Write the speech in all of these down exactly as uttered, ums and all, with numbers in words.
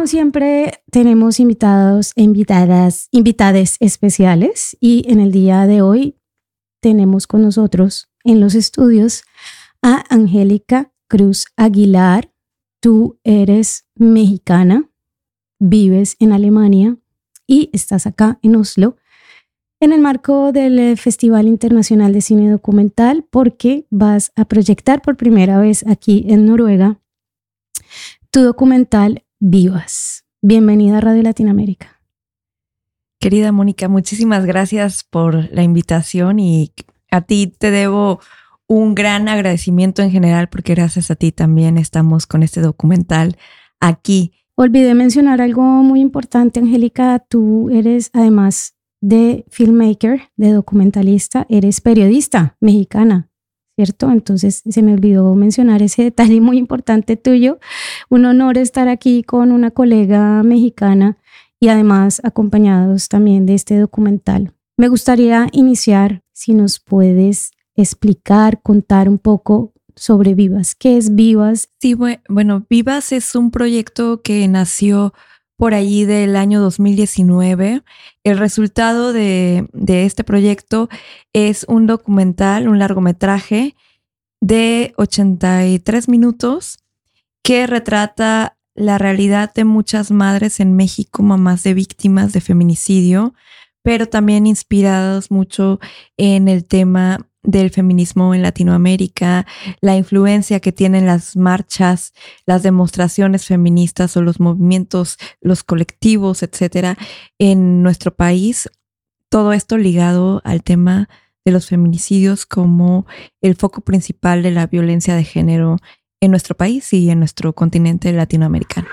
como siempre, tenemos invitados e invitadas, invitades especiales y en el día de hoy tenemos con nosotros en los estudios a Angélica Cruz Aguilar. Tú eres mexicana, vives en Alemania y estás acá en Oslo en el marco del Festival Internacional de Cine Documental porque vas a proyectar por primera vez aquí en Noruega tu documental Vivas. Bienvenida a Radio Latinoamérica. Querida Mónica, muchísimas gracias por la invitación y a ti te debo un gran agradecimiento en general porque gracias a ti también estamos con este documental aquí. Olvidé mencionar algo muy importante, Angélica. Tú eres, además de filmmaker, de documentalista, eres periodista mexicana, ¿cierto? Entonces se me olvidó mencionar ese detalle muy importante tuyo. Un honor estar aquí con una colega mexicana y además acompañados también de este documental. Me gustaría iniciar, si nos puedes explicar, contar un poco sobre Vivas. ¿Qué es Vivas? Sí, bueno, Vivas es un proyecto que nació por allí del año dos mil diecinueve. El resultado de, de este proyecto es un documental, un largometraje de ochenta y tres minutos que retrata la realidad de muchas madres en México, mamás de víctimas de feminicidio, pero también inspirados mucho en el tema del feminismo en Latinoamérica, la influencia que tienen las marchas, las demostraciones feministas o los movimientos, los colectivos, etcétera, en nuestro país. Todo esto ligado al tema de los feminicidios como el foco principal de la violencia de género en nuestro país y en nuestro continente latinoamericano.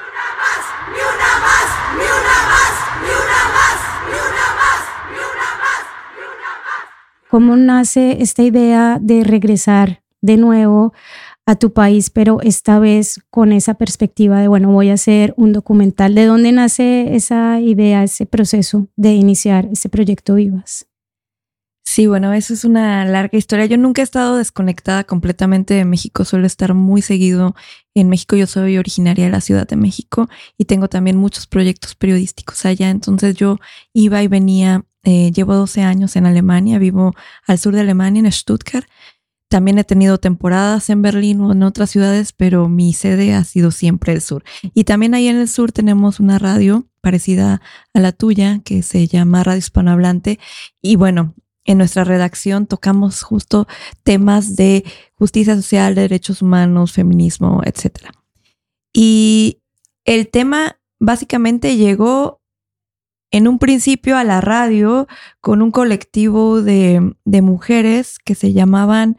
¿Cómo nace esta idea de regresar de nuevo a tu país, pero esta vez con esa perspectiva de, bueno, voy a hacer un documental? ¿De dónde nace esa idea, ese proceso de iniciar ese proyecto Vivas? Sí, bueno, eso es una larga historia. Yo nunca he estado desconectada completamente de México, suelo estar muy seguido en México. Yo soy originaria de la Ciudad de México y tengo también muchos proyectos periodísticos allá. Entonces yo iba y venía. Eh, llevo doce años en Alemania, vivo al sur de Alemania, en Stuttgart. También he tenido temporadas en Berlín o en otras ciudades, pero mi sede ha sido siempre el sur. Y también ahí en el sur tenemos una radio parecida a la tuya que se llama Radio Hispanohablante. Y bueno, en nuestra redacción tocamos justo temas de justicia social, de derechos humanos, feminismo, etcétera. Y el tema básicamente llegó en un principio a la radio con un colectivo de, de mujeres que se llamaban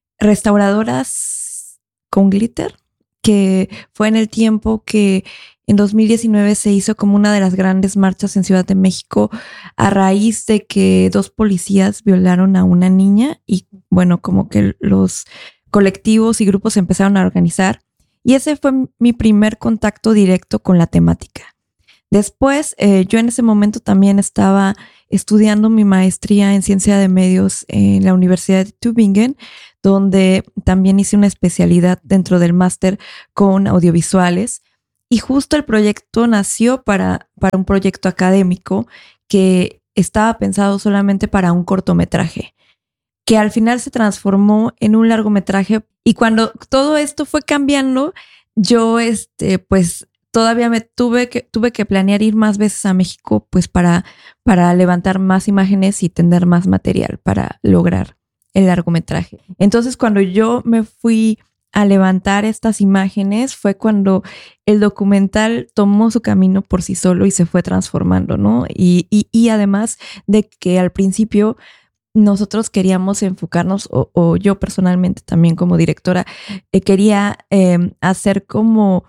Restauradoras con Glitter, que fue en el tiempo que en dos mil diecinueve se hizo como una de las grandes marchas en Ciudad de México a raíz de que dos policías violaron a una niña y bueno, como que los colectivos y grupos se empezaron a organizar y ese fue mi primer contacto directo con la temática. Después, eh, yo en ese momento también estaba estudiando mi maestría en ciencia de medios en la Universidad de Tübingen, donde también hice una especialidad dentro del máster con audiovisuales. Y justo el proyecto nació para, para un proyecto académico que estaba pensado solamente para un cortometraje, que al final se transformó en un largometraje. Y cuando todo esto fue cambiando, yo este, pues... Todavía me tuve que, tuve que planear ir más veces a México pues para, para levantar más imágenes y tener más material para lograr el largometraje. Entonces cuando yo me fui a levantar estas imágenes fue cuando el documental tomó su camino por sí solo y se fue transformando, ¿no? Y, y, y además de que al principio nosotros queríamos enfocarnos, o, o yo personalmente también como directora, eh, quería eh, hacer como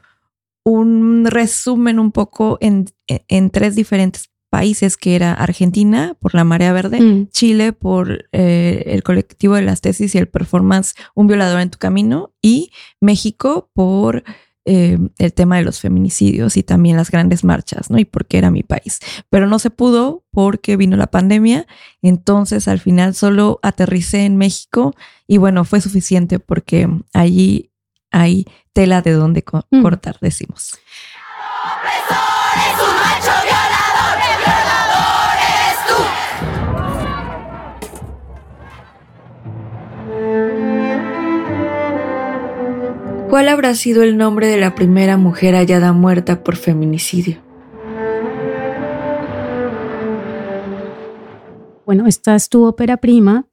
un resumen un poco en, en tres diferentes países, que era Argentina por la Marea Verde, mm. Chile por eh, el colectivo de las tesis y el performance Un violador en tu camino, y México por eh, el tema de los feminicidios y también las grandes marchas, ¿no? Y porque era mi país. Pero no se pudo porque vino la pandemia, entonces al final solo aterricé en México y bueno, fue suficiente porque allí hay tela de donde co- mm. cortar, decimos. ¡Opresor es un macho violador! ¡El violador eres tú! ¿Cuál habrá sido el nombre de la primera mujer hallada muerta por feminicidio? Bueno, esta es tu ópera prima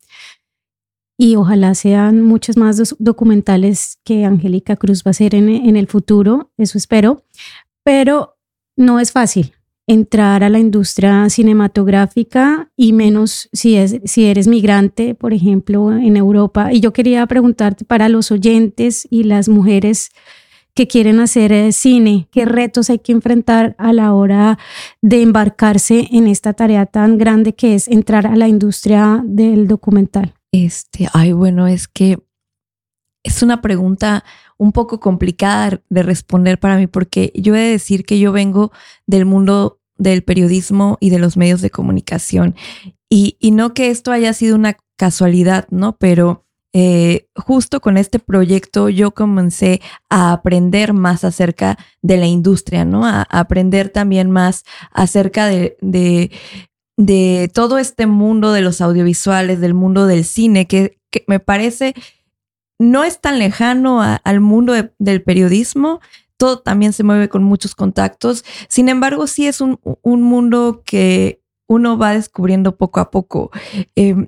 y ojalá sean muchos más dos documentales que Angélica Cruz va a hacer en, en el futuro, eso espero, pero no es fácil entrar a la industria cinematográfica y menos si, es, si eres migrante, por ejemplo, en Europa. Y yo quería preguntarte para los oyentes y las mujeres que quieren hacer eh, cine, ¿qué retos hay que enfrentar a la hora de embarcarse en esta tarea tan grande que es entrar a la industria del documental? Este, ay, bueno, es que es una pregunta un poco complicada de responder para mí, porque yo he de decir que yo vengo del mundo del periodismo y de los medios de comunicación. Y, y no que esto haya sido una casualidad, ¿no? Pero eh, justo con este proyecto yo comencé a aprender más acerca de la industria, ¿no? A, a aprender también más acerca de, de, de todo este mundo de los audiovisuales, del mundo del cine, que, que me parece no es tan lejano a, al mundo de, del periodismo. Todo también se mueve con muchos contactos. Sin embargo, sí es un, un mundo que uno va descubriendo poco a poco. Eh,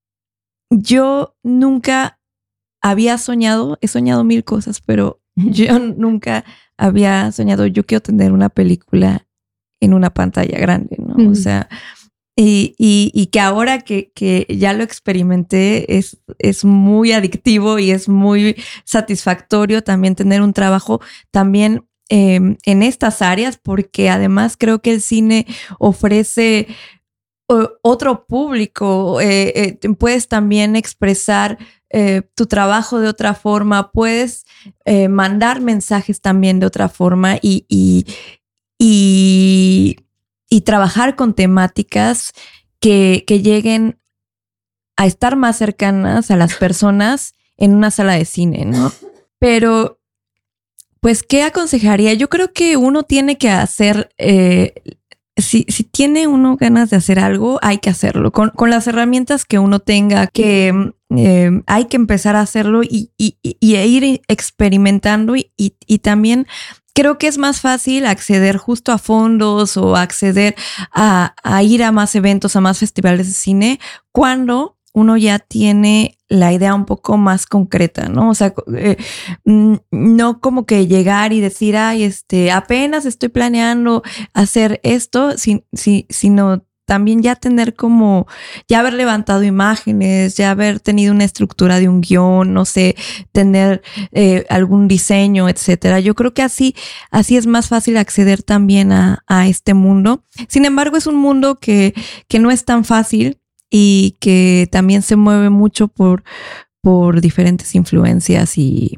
yo nunca había soñado, he soñado mil cosas, pero yo nunca había soñado, yo quiero tener una película en una pantalla grande, ¿no? Mm. O sea, y, y, y que ahora que, que ya lo experimenté es, es muy adictivo y es muy satisfactorio también tener un trabajo también eh, en estas áreas, porque además creo que el cine ofrece otro público, eh, eh, puedes también expresar eh, tu trabajo de otra forma, puedes eh, mandar mensajes también de otra forma y, y, y, y trabajar con temáticas que, que lleguen a estar más cercanas a las personas en una sala de cine, ¿no? Pero, pues, ¿qué aconsejaría? Yo creo que uno tiene que hacer... Eh, Si, si tiene uno ganas de hacer algo, hay que hacerlo. Con, con las herramientas que uno tenga, que eh, hay que empezar a hacerlo y, y, y ir experimentando. Y, y, y también creo que es más fácil acceder justo a fondos o acceder a, a ir a más eventos, a más festivales de cine, cuando uno ya tiene la idea un poco más concreta, ¿no? O sea, eh, no como que llegar y decir, ay, este, apenas estoy planeando hacer esto, sin, sin, sino también ya tener como, ya haber levantado imágenes, ya haber tenido una estructura de un guión, no sé, tener eh, algún diseño, etcétera. Yo creo que así, así es más fácil acceder también a, a este mundo. Sin embargo, es un mundo que, que no es tan fácil y que también se mueve mucho por, por diferentes influencias y,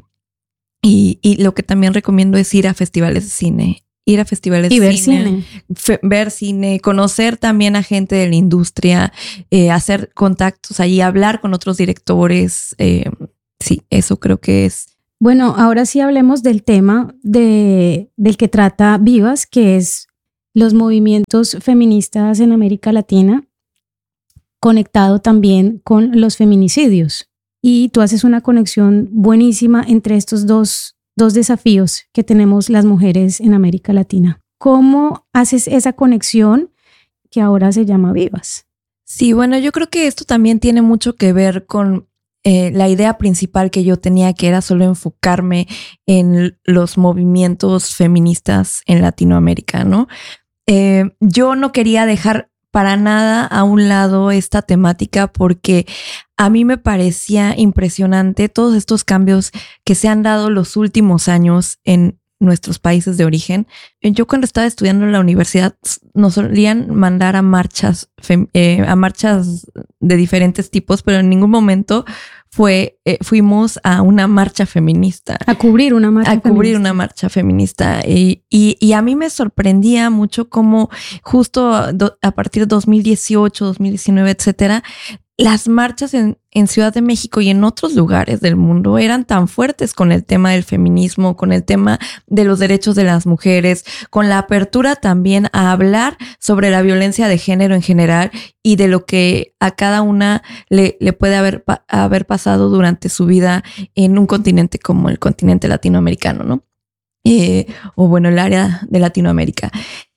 y, y lo que también recomiendo es ir a festivales de cine, ir a festivales y de ver cine, cine. Fe, ver cine, conocer también a gente de la industria, eh, hacer contactos allí, hablar con otros directores. Eh, sí, eso creo que es. Bueno, ahora sí hablemos del tema de, del que trata Vivas, que es los movimientos feministas en América Latina, conectado también con los feminicidios. Y tú haces una conexión buenísima entre estos dos, dos desafíos que tenemos las mujeres en América Latina. ¿Cómo haces esa conexión que ahora se llama Vivas? Sí, bueno, yo creo que esto también tiene mucho que ver con eh, la idea principal que yo tenía, que era solo enfocarme en los movimientos feministas en Latinoamérica, ¿no? Eh, yo no quería dejar para nada a un lado esta temática porque a mí me parecía impresionante todos estos cambios que se han dado los últimos años en nuestros países de origen. Yo cuando estaba estudiando en la universidad nos solían mandar a marchas, eh, a marchas de diferentes tipos, pero en ningún momento fue, eh, fuimos a una marcha feminista. A cubrir una marcha A feminista. cubrir una marcha feminista. Y, y, y a mí me sorprendía mucho cómo justo do, a partir de dos mil dieciocho, dos mil diecinueve, etcétera, las marchas en, en Ciudad de México y en otros lugares del mundo eran tan fuertes con el tema del feminismo, con el tema de los derechos de las mujeres, con la apertura también a hablar sobre la violencia de género en general y de lo que a cada una le, le puede haber, haber pasado durante su vida en un continente como el continente latinoamericano, ¿no? Eh, o bueno, el área de Latinoamérica.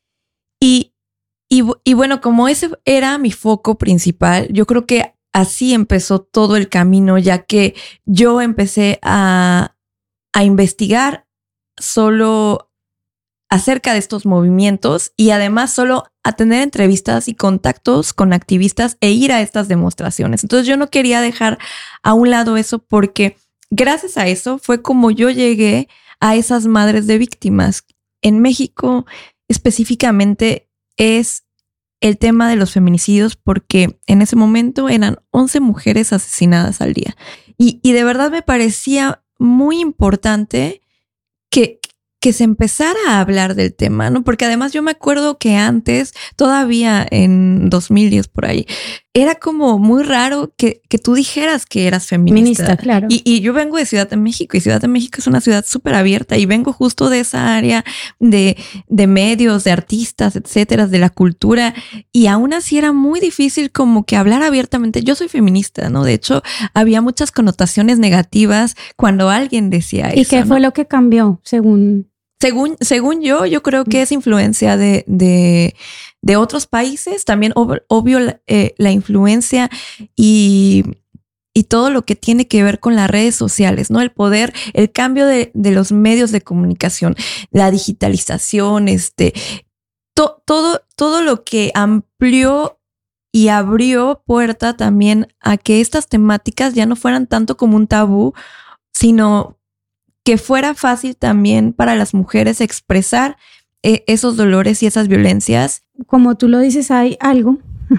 Y Y, y bueno, como ese era mi foco principal, yo creo que así empezó todo el camino, ya que yo empecé a, a investigar solo acerca de estos movimientos y además solo a tener entrevistas y contactos con activistas e ir a estas demostraciones. Entonces yo no quería dejar a un lado eso porque gracias a eso fue como yo llegué a esas madres de víctimas. En México específicamente es el tema de los feminicidios porque en ese momento eran once mujeres asesinadas al día. Y, y de verdad me parecía muy importante que, que se empezara a hablar del tema, ¿no? Porque además yo me acuerdo que antes, todavía en dos mil diez por ahí, era como muy raro que, que tú dijeras que eras feminista. Feminista, claro. Y, y yo vengo de Ciudad de México y Ciudad de México es una ciudad súper abierta y vengo justo de esa área de, de medios, de artistas, etcétera, de la cultura. Y aún así era muy difícil como que hablar abiertamente. Yo soy feminista, ¿no? De hecho, había muchas connotaciones negativas cuando alguien decía eso. ¿Y qué ¿no? fue lo que cambió según? Según, según yo, yo creo que es influencia de, de, de otros países, también ob, obvio la, eh, la influencia y, y todo lo que tiene que ver con las redes sociales, ¿no? El poder, el cambio de, de los medios de comunicación, la digitalización, este, to, todo, todo lo que amplió y abrió puerta también a que estas temáticas ya no fueran tanto como un tabú, sino que fuera fácil también para las mujeres expresar eh, esos dolores y esas violencias. Como tú lo dices, hay algo,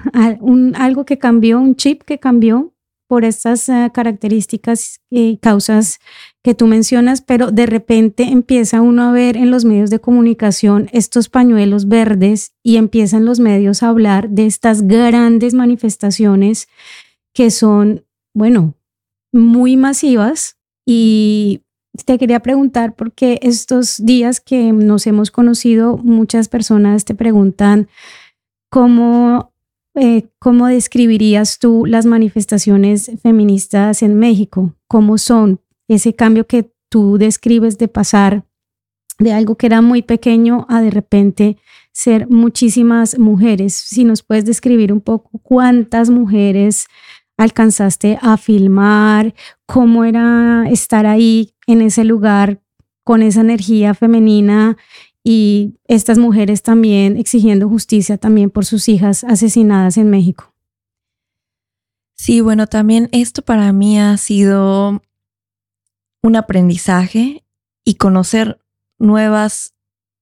un, algo que cambió, un chip que cambió por estas uh, características y causas que tú mencionas, pero de repente empieza uno a ver en los medios de comunicación estos pañuelos verdes y empiezan los medios a hablar de estas grandes manifestaciones que son, bueno, muy masivas. Y te quería preguntar, porque estos días que nos hemos conocido, muchas personas te preguntan cómo, eh, cómo describirías tú las manifestaciones feministas en México, cómo son ese cambio que tú describes de pasar de algo que era muy pequeño a de repente ser muchísimas mujeres. Si nos puedes describir un poco cuántas mujeres alcanzaste a filmar, cómo era estar ahí en ese lugar con esa energía femenina y estas mujeres también exigiendo justicia también por sus hijas asesinadas en México. Sí, bueno, también esto para mí ha sido un aprendizaje y conocer nuevas,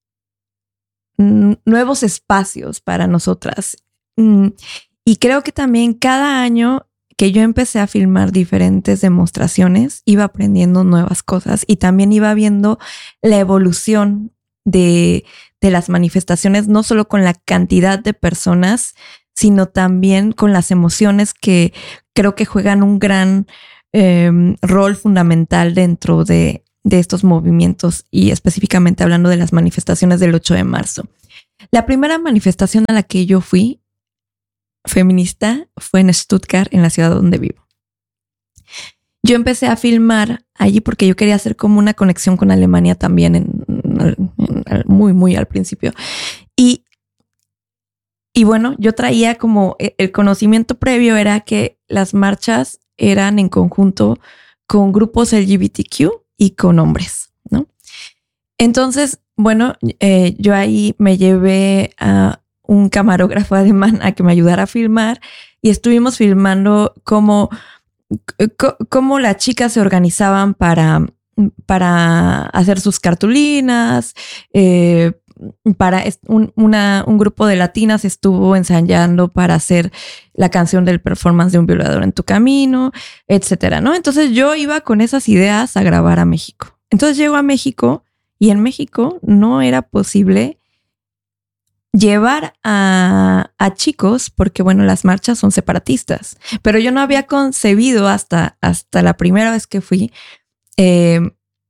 n- nuevos espacios para nosotras. Mm, y creo que también cada año que yo empecé a filmar diferentes demostraciones, iba aprendiendo nuevas cosas y también iba viendo la evolución de, de las manifestaciones, no solo con la cantidad de personas, sino también con las emociones que creo que juegan un gran eh, rol fundamental dentro de, de estos movimientos y específicamente hablando de las manifestaciones del ocho de marzo. La primera manifestación a la que yo fui feminista fue en Stuttgart, en la ciudad donde vivo. Yo empecé a filmar allí porque yo quería hacer como una conexión con Alemania también en, en, en, muy, muy al principio. Y, y bueno, yo traía como el conocimiento previo era que las marchas eran en conjunto con grupos L G B T Q y con hombres, ¿no? Entonces, bueno, eh, yo ahí me llevé a un camarógrafo alemán a que me ayudara a filmar y estuvimos filmando cómo, cómo las chicas se organizaban para, para hacer sus cartulinas, eh, para un, una, un grupo de latinas estuvo ensayando para hacer la canción del performance de Un violador en tu camino, etcétera, ¿no? Entonces yo iba con esas ideas a grabar a México. Entonces llego a México y en México no era posible llevar a, a chicos, porque bueno, las marchas son separatistas, pero yo no había concebido hasta, hasta la primera vez que fui eh,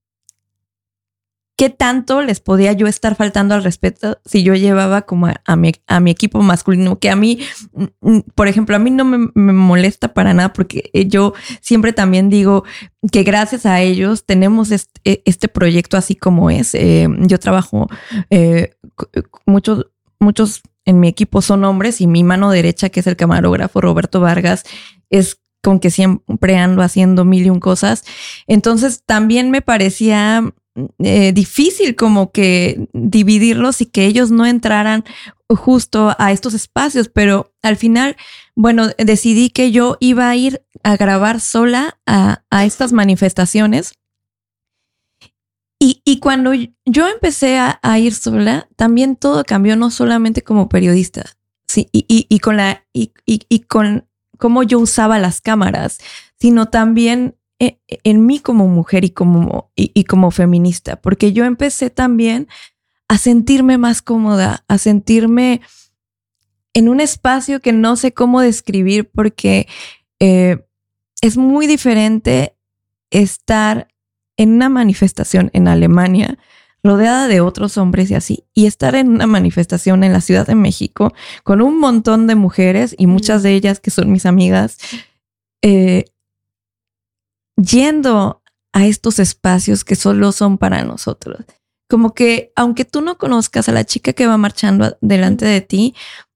qué tanto les podía yo estar faltando al respeto si yo llevaba como a, a, mi, a mi equipo masculino, que a mí, por ejemplo, a mí no me, me molesta para nada, porque yo siempre también digo que gracias a ellos tenemos este, este proyecto así como es. Eh, yo trabajo, eh, muchos, muchos en mi equipo son hombres, y mi mano derecha, que es el camarógrafo Roberto Vargas, es con que siempre ando haciendo mil y un cosas. Entonces también me parecía Eh, difícil como que dividirlos y que ellos no entraran justo a estos espacios, pero al final, bueno, decidí que yo iba a ir a grabar sola a, a estas manifestaciones. Y, y cuando yo empecé a, a ir sola, también todo cambió, no solamente como periodista, sí, y, y, y con la y, y, y con cómo yo usaba las cámaras, sino también en mí como mujer y como, y, y como feminista, porque yo empecé también a sentirme más cómoda, a sentirme en un espacio que no sé cómo describir, porque eh, es muy diferente estar en una manifestación en Alemania rodeada de otros hombres y así, y estar en una manifestación en la Ciudad de México con un montón de mujeres, y muchas de ellas que son mis amigas, eh, yendo a estos espacios que solo son para nosotros. Como que aunque tú no conozcas a la chica que va marchando delante de ti,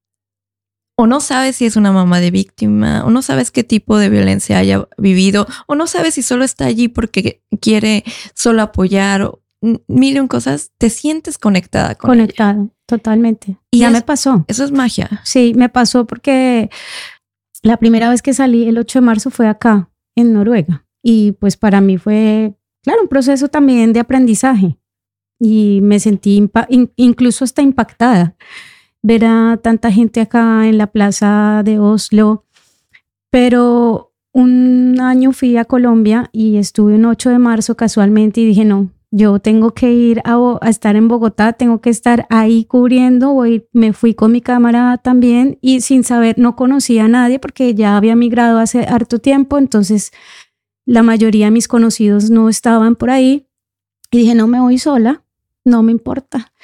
o no sabes si es una mamá de víctima, o no sabes qué tipo de violencia haya vivido, o no sabes si solo está allí porque quiere solo apoyar, o mil y un cosas, te sientes conectada con Conectada, ella. Totalmente. Y ya es, me pasó. Eso es magia. Sí, me pasó porque la primera vez que salí el ocho de marzo fue acá, en Noruega. Y pues para mí fue, claro, un proceso también de aprendizaje. Y me sentí impa- in- incluso hasta impactada ver a tanta gente acá en la plaza de Oslo. Pero un año fui a Colombia y estuve un ocho de marzo casualmente y dije, no, yo tengo que ir a, a estar en Bogotá, tengo que estar ahí cubriendo. Voy, me fui con mi cámara también y sin saber, no conocía a nadie porque ya había migrado hace harto tiempo, entonces la mayoría de mis conocidos no estaban por ahí y dije, no, me voy sola, no me importa.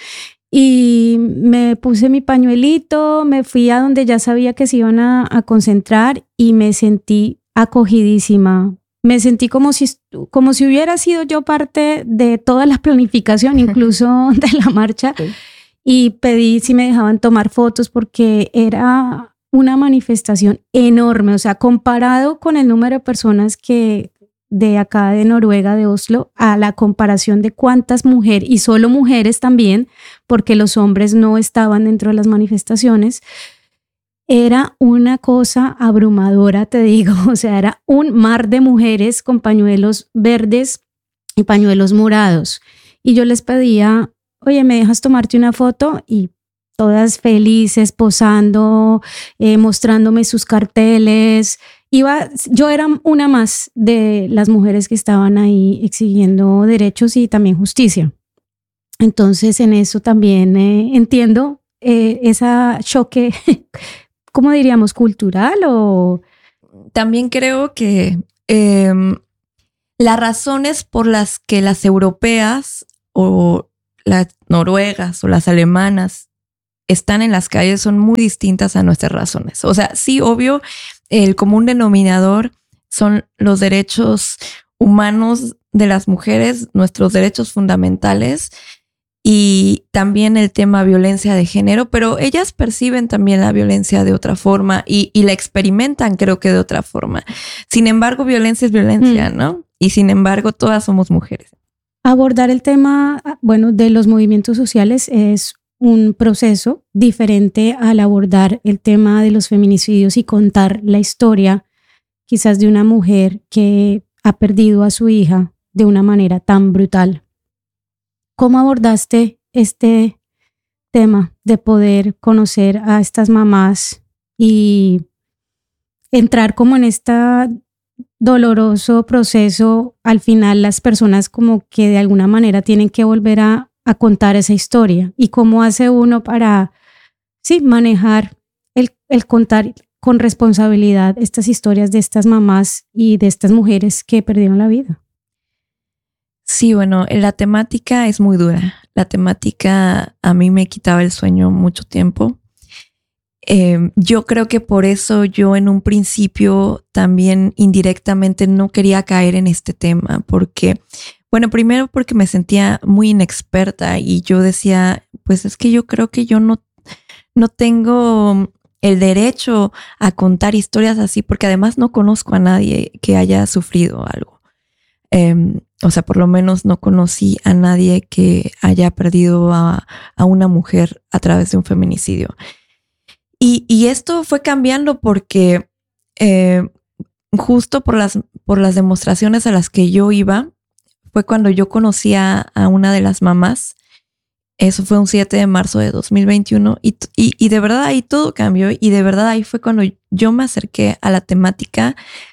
Y me puse mi pañuelito, me fui a donde ya sabía que se iban a, a concentrar y me sentí acogidísima. Me sentí como si, como si hubiera sido yo parte de toda la planificación, incluso de la marcha. Sí. Y pedí si me dejaban tomar fotos porque era una manifestación enorme, o sea, comparado con el número de personas que de acá de Noruega, de Oslo, a la comparación de cuántas mujeres, y solo mujeres también, porque los hombres no estaban dentro de las manifestaciones, era una cosa abrumadora, te digo, o sea, era un mar de mujeres con pañuelos verdes y pañuelos morados. Y yo les pedía, oye, ¿me dejas tomarte una foto? Y todas felices, posando, eh, mostrándome sus carteles. Iba, yo era una más de las mujeres que estaban ahí exigiendo derechos y también justicia. Entonces, en eso también eh, entiendo eh, ese choque, ¿cómo diríamos? ¿Cultural o...? También creo que eh, las razones por las que las europeas o las noruegas o las alemanas están en las calles son muy distintas a nuestras razones. O sea, sí, obvio, el común denominador son los derechos humanos de las mujeres, nuestros derechos fundamentales, y también el tema violencia de género, pero ellas perciben también la violencia de otra forma y, y la experimentan, creo que de otra forma. Sin embargo, violencia es violencia, mm. ¿no? Y sin embargo, todas somos mujeres. Abordar el tema, bueno, de los movimientos sociales es un proceso diferente al abordar el tema de los feminicidios y contar la historia quizás de una mujer que ha perdido a su hija de una manera tan brutal. ¿Cómo abordaste este tema de poder conocer a estas mamás y entrar como en este doloroso proceso? Al final las personas como que de alguna manera tienen que volver a a contar esa historia, y cómo hace uno para sí, manejar, el, el contar con responsabilidad estas historias de estas mamás y de estas mujeres que perdieron la vida. Sí, bueno, la temática es muy dura. La temática a mí me quitaba el sueño mucho tiempo. Eh, yo creo que por eso yo en un principio también indirectamente no quería caer en este tema, porque, bueno, primero porque me sentía muy inexperta y yo decía, pues es que yo creo que yo no, no tengo el derecho a contar historias así, porque además no conozco a nadie que haya sufrido algo. Eh, o sea, por lo menos no conocí a nadie que haya perdido a, a una mujer a través de un feminicidio. Y, y esto fue cambiando porque eh, justo por las, por las demostraciones a las que yo iba, fue cuando yo conocí a, a una de las mamás. Eso fue un siete de marzo de dos mil veintiuno y, y, y de verdad ahí todo cambió y de verdad ahí fue cuando yo me acerqué a la temática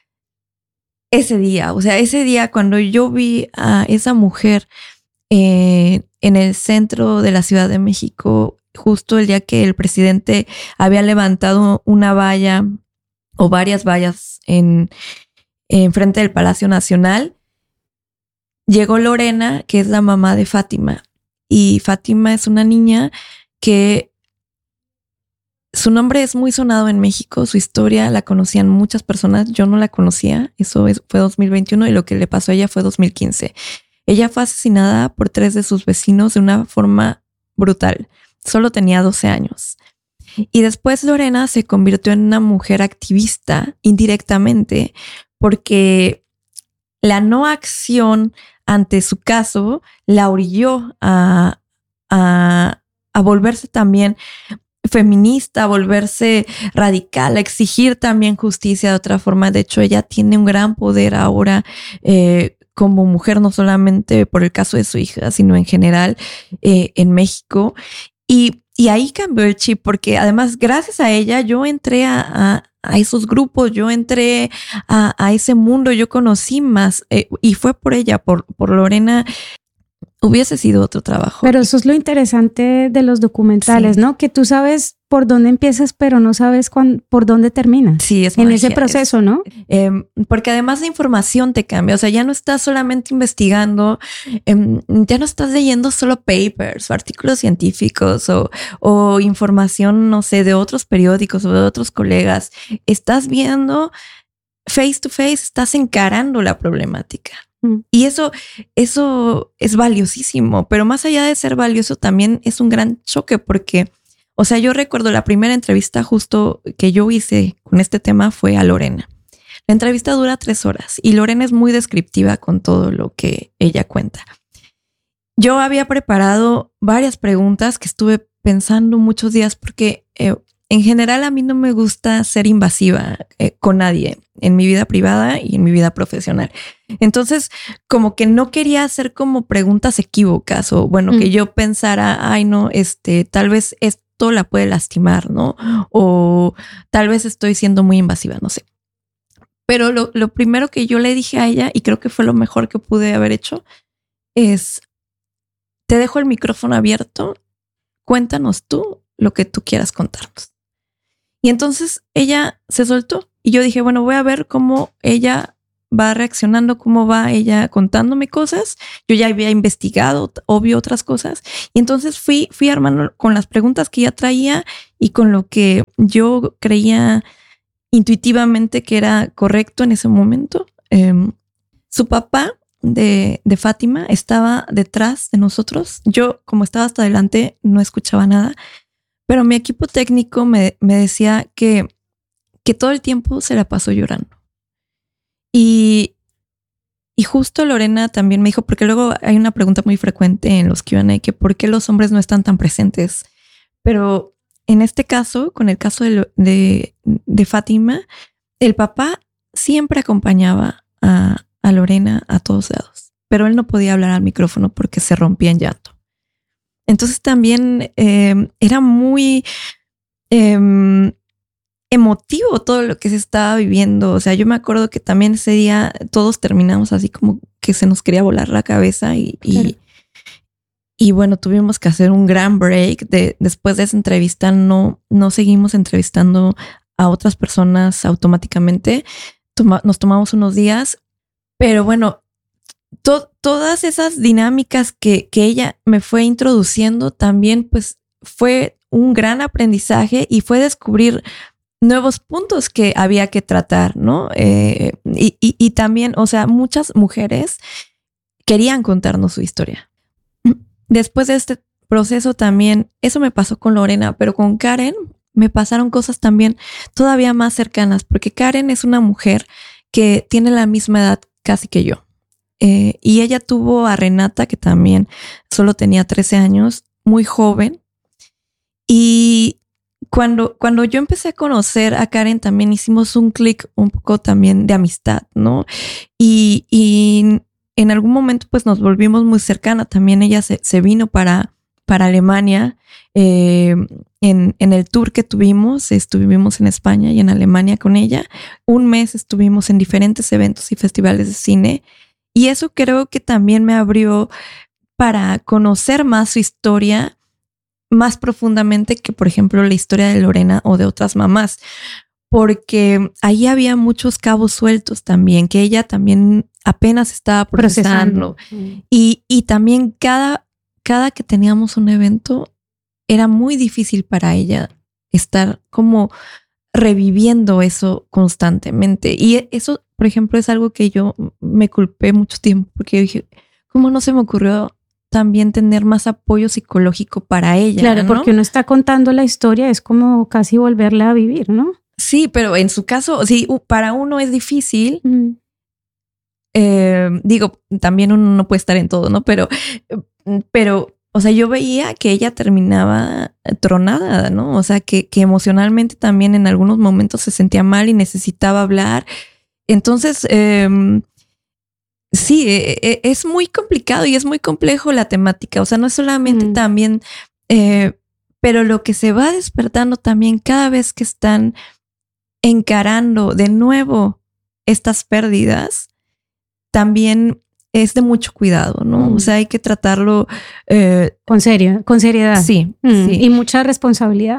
ese día. O sea, ese día cuando yo vi a esa mujer eh, en el centro de la Ciudad de México, justo el día que el presidente había levantado una valla o varias vallas en, en frente del Palacio Nacional, llegó Lorena, que es la mamá de Fátima. Y Fátima es una niña que su nombre es muy sonado en México, su historia la conocían muchas personas, yo no la conocía, eso es, fue dos mil veintiuno y lo que le pasó a ella fue dos mil quince. Ella fue asesinada por tres de sus vecinos de una forma brutal. Solo tenía doce años. Y después Lorena se convirtió en una mujer activista indirectamente porque la no acción ante su caso la orilló a, a, a volverse también feminista, a volverse radical, a exigir también justicia de otra forma. De hecho, ella tiene un gran poder ahora eh, como mujer, no solamente por el caso de su hija, sino en general eh, en México. Y, y ahí cambió el chip, porque además, gracias a ella, yo entré a, a, a esos grupos, yo entré a, a ese mundo, yo conocí más, eh, y fue por ella, por, por Lorena. Hubiese sido otro trabajo. Pero eso es lo interesante de los documentales, sí, ¿no? Que tú sabes por dónde empiezas, pero no sabes cuándo, por dónde terminas. Sí, es en magia, ese proceso, es, ¿no? Eh, porque además la información te cambia. O sea, ya no estás solamente investigando, eh, ya no estás leyendo solo papers o artículos científicos o, o información, no sé, de otros periódicos o de otros colegas. Estás viendo face to face, estás encarando la problemática. Y eso, eso es valiosísimo, pero más allá de ser valioso también es un gran choque porque, o sea, yo recuerdo la primera entrevista justo que yo hice con este tema fue a Lorena. La entrevista dura tres horas y Lorena es muy descriptiva con todo lo que ella cuenta. Yo había preparado varias preguntas que estuve pensando muchos días porque eh, en general a mí no me gusta ser invasiva eh, con nadie en mi vida privada y en mi vida profesional. Entonces, como que no quería hacer como preguntas equívocas o bueno, mm. que yo pensara, ay no, este, tal vez esto la puede lastimar, ¿no? O tal vez estoy siendo muy invasiva, no sé. Pero lo, lo primero que yo le dije a ella, y creo que fue lo mejor que pude haber hecho, es, te dejo el micrófono abierto, cuéntanos tú lo que tú quieras contarnos. Y entonces ella se soltó y yo dije, bueno, voy a ver cómo ella va reaccionando, cómo va ella contándome cosas. Yo ya había investigado, obvio, otras cosas. Y entonces fui, fui armando con las preguntas que ella traía y con lo que yo creía intuitivamente que era correcto en ese momento. Eh, su papá de, de Fátima estaba detrás de nosotros. Yo, como estaba hasta adelante, no escuchaba nada. Pero mi equipo técnico me, me decía que, que todo el tiempo se la pasó llorando. Y, y justo Lorena también me dijo, porque luego hay una pregunta muy frecuente en los Q and A, que por qué los hombres no están tan presentes. Pero en este caso, con el caso de, de, de Fátima, el papá siempre acompañaba a, a Lorena a todos lados. Pero él no podía hablar al micrófono porque se rompía en llanto. Entonces también eh, era muy eh, emotivo todo lo que se estaba viviendo. O sea, yo me acuerdo que también ese día todos terminamos así como que se nos quería volar la cabeza y, y, claro. Y bueno, tuvimos que hacer un gran break. De, después de esa entrevista no, no seguimos entrevistando a otras personas automáticamente. Toma, nos tomamos unos días, pero bueno, to, todas esas dinámicas que, que ella me fue introduciendo también pues fue un gran aprendizaje y fue descubrir nuevos puntos que había que tratar, ¿no? Eh, y, y, y también, o sea, muchas mujeres querían contarnos su historia. Después de este proceso también, eso me pasó con Lorena, pero con Karen me pasaron cosas también todavía más cercanas, porque Karen es una mujer que tiene la misma edad casi que yo. Eh, y ella tuvo a Renata, que también solo tenía trece años, muy joven. Y cuando, cuando yo empecé a conocer a Karen, también hicimos un clic un poco también de amistad, ¿no? Y, y en algún momento pues nos volvimos muy cercanas. También ella se, se vino para, para Alemania. Eh, en, en el tour que tuvimos, estuvimos en España y en Alemania con ella. Un mes estuvimos en diferentes eventos y festivales de cine. Y eso creo que también me abrió para conocer más su historia más profundamente que, por ejemplo, la historia de Lorena o de otras mamás. Porque ahí había muchos cabos sueltos también, que ella también apenas estaba procesando. procesando. Y, y también cada, cada que teníamos un evento era muy difícil para ella estar como reviviendo eso constantemente. Y eso, por ejemplo, es algo que yo me culpé mucho tiempo, porque yo dije, ¿cómo no se me ocurrió también tener más apoyo psicológico para ella? Claro, ¿no? porque uno está contando la historia, es como casi volverla a vivir, ¿no? Sí, pero en su caso, sí, para uno es difícil. Mm. Eh, digo, también uno no puede estar en todo, ¿no? Pero, pero, o sea, yo veía que ella terminaba tronada, ¿no? O sea, que, que emocionalmente también en algunos momentos se sentía mal y necesitaba hablar. Entonces, eh, sí, eh, es muy complicado y es muy complejo la temática. O sea, no es solamente mm. también, eh, pero lo que se va despertando también cada vez que están encarando de nuevo estas pérdidas, también es de mucho cuidado, ¿no? Mm. O sea, hay que tratarlo eh, con serio, con seriedad. Sí, mm. sí. Y mucha responsabilidad.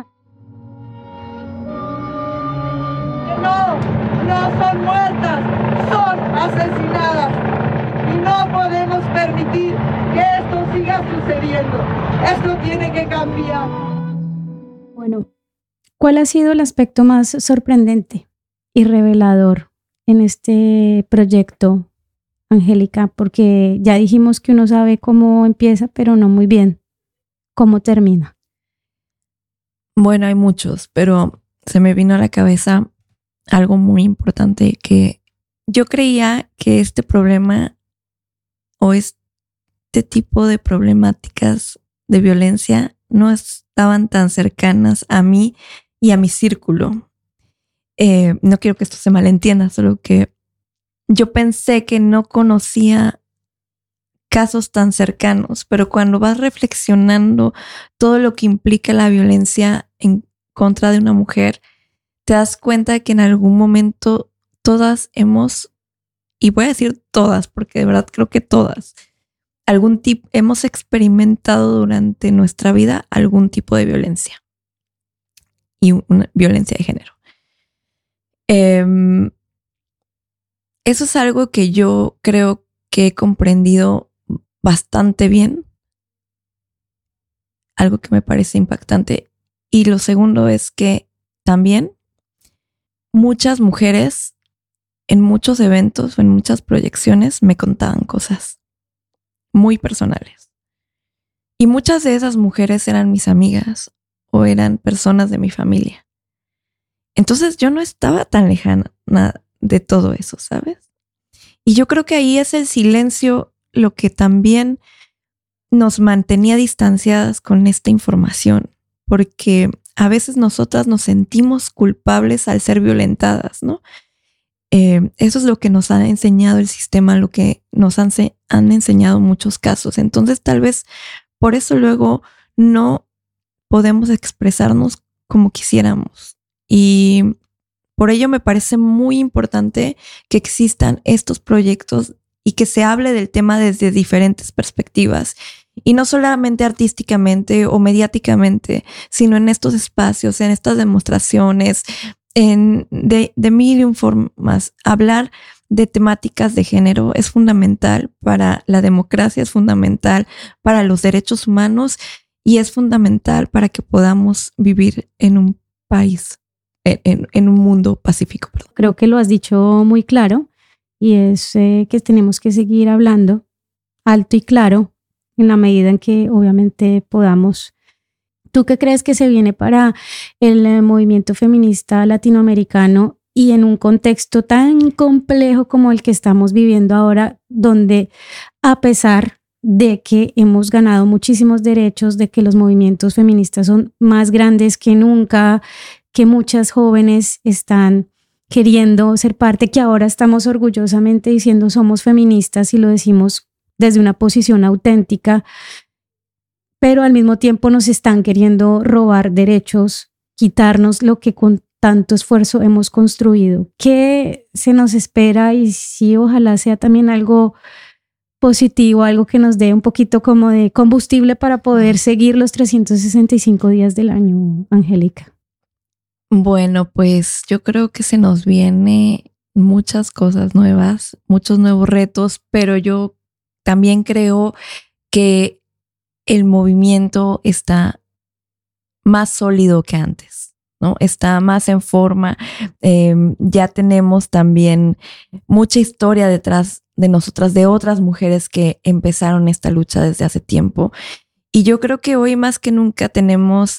No, no son muertas, son asesinadas. Y no podemos permitir que esto siga sucediendo. Esto tiene que cambiar. Bueno, ¿cuál ha sido el aspecto más sorprendente y revelador en este proyecto, Angélica? Porque ya dijimos que uno sabe cómo empieza, pero no muy bien cómo termina. Bueno, hay muchos, pero se me vino a la cabeza algo muy importante, que yo creía que este problema o este tipo de problemáticas de violencia no estaban tan cercanas a mí y a mi círculo. Eh, no quiero que esto se malentienda, solo que yo pensé que no conocía casos tan cercanos, pero cuando vas reflexionando todo lo que implica la violencia en contra de una mujer, te das cuenta que en algún momento todas hemos, y voy a decir todas, porque de verdad creo que todas, algún tipo, hemos experimentado durante nuestra vida algún tipo de violencia y una violencia de género. Eh, eso es algo que yo creo que he comprendido bastante bien, algo que me parece impactante. Y lo segundo es que también muchas mujeres en muchos eventos o en muchas proyecciones me contaban cosas muy personales. Y muchas de esas mujeres eran mis amigas o eran personas de mi familia. Entonces yo no estaba tan lejana de todo eso, ¿sabes? Y yo creo que ahí es el silencio lo que también nos mantenía distanciadas con esta información, porque a veces nosotras nos sentimos culpables al ser violentadas, ¿no? Eh, eso es lo que nos ha enseñado el sistema, lo que nos han, han enseñado muchos casos. Entonces tal vez por eso luego no podemos expresarnos como quisiéramos. Y por ello me parece muy importante que existan estos proyectos y que se hable del tema desde diferentes perspectivas Y no solamente artísticamente o mediáticamente, sino en estos espacios, en estas demostraciones, en de, de mil y un formas. Hablar de temáticas de género es fundamental para la democracia, es fundamental para los derechos humanos y es fundamental para que podamos vivir en un país, en, en, en un mundo pacífico. Perdón. Creo que lo has dicho muy claro y es eh, que tenemos que seguir hablando alto y claro en la medida en que obviamente podamos. ¿Tú qué crees que se viene para el eh, movimiento feminista latinoamericano y en un contexto tan complejo como el que estamos viviendo ahora, donde a pesar de que hemos ganado muchísimos derechos, de que los movimientos feministas son más grandes que nunca, que muchas jóvenes están queriendo ser parte, que ahora estamos orgullosamente diciendo somos feministas y lo decimos desde una posición auténtica, pero al mismo tiempo nos están queriendo robar derechos, quitarnos lo que con tanto esfuerzo hemos construido? ¿Qué se nos espera? Y sí, ojalá sea también algo positivo, algo que nos dé un poquito como de combustible para poder seguir los trescientos sesenta y cinco días del año, Angélica. Bueno, pues yo creo que se nos viene muchas cosas nuevas, muchos nuevos retos, pero yo también creo que el movimiento está más sólido que antes, ¿no? Está más en forma. Eh, ya tenemos también mucha historia detrás de nosotras, de otras mujeres que empezaron esta lucha desde hace tiempo. Y yo creo que hoy más que nunca tenemos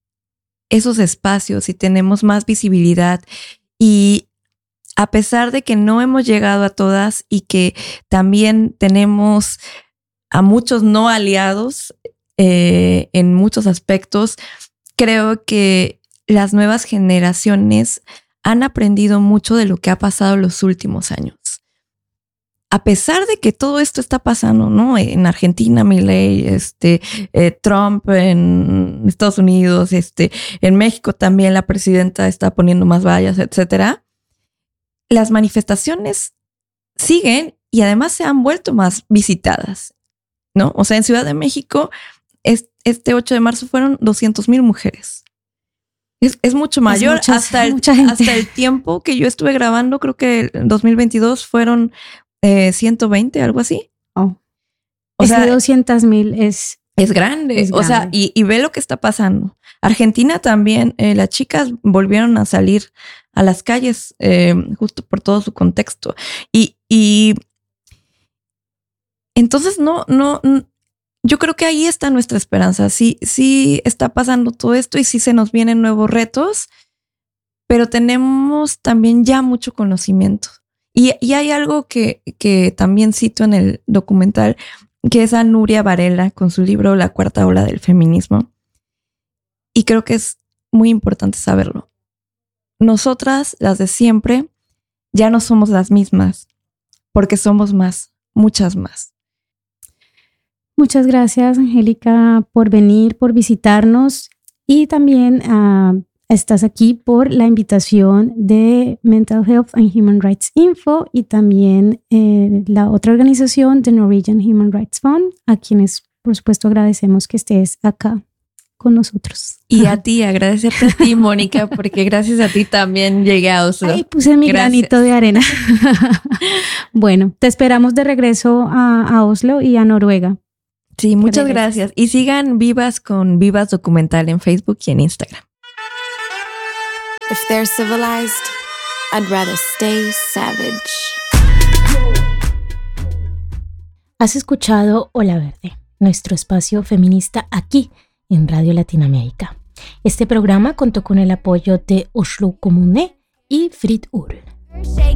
esos espacios y tenemos más visibilidad. Y a pesar de que no hemos llegado a todas y que también tenemos a muchos no aliados eh, en muchos aspectos, creo que las nuevas generaciones han aprendido mucho de lo que ha pasado los últimos años. A pesar de que todo esto está pasando, ¿no? En Argentina, Milei, este, eh, Trump en Estados Unidos, este, en México también la presidenta está poniendo más vallas, etcétera. Las manifestaciones siguen y además se han vuelto más visitadas, ¿no? O sea, en Ciudad de México, es, este ocho de marzo fueron doscientas mil mujeres. Es, es mucho mayor. Es muchas, hasta, el, hasta el tiempo que yo estuve grabando, creo que en dos mil veintidós fueron eh, ciento veinte, algo así. Oh. O Ese sea, doscientas mil es... Es grande. Es o grande. sea, y, y ve lo que está pasando. Argentina también, eh, las chicas volvieron a salir a las calles eh, justo por todo su contexto. Y, y entonces no, no, yo creo que ahí está nuestra esperanza. Sí, sí está pasando todo esto y sí se nos vienen nuevos retos, pero tenemos también ya mucho conocimiento. Y, y hay algo que, que también cito en el documental, que es a Nuria Varela con su libro La Cuarta Ola del Feminismo. Y creo que es muy importante saberlo. Nosotras, las de siempre, ya no somos las mismas, porque somos más, muchas más. Muchas gracias, Angélica, por venir, por visitarnos y también uh, estás aquí por la invitación de Mental Health and Human Rights Info y también eh, la otra organización, The Norwegian Human Rights Fund, a quienes, por supuesto, agradecemos que estés acá con nosotros. Y a ti, agradecerte a ti, Mónica, porque gracias a ti también llegué a Oslo. Ay, puse mi gracias. granito de arena. Bueno, te esperamos de regreso a, a Oslo y a Noruega. Sí, muchas gracias. Y sigan Vivas con Vivas Documental en Facebook y en Instagram. If they're civilized, I'd rather stay savage. Has escuchado Ola Verde, nuestro espacio feminista aquí en Radio Latinoamérica. Este programa contó con el apoyo de Oslo Kommune y Fritt Ur.